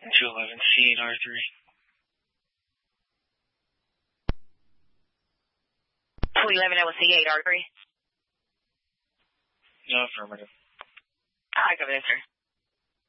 211C8R3. C8R3. No, affirmative. Hi, go ahead, sir.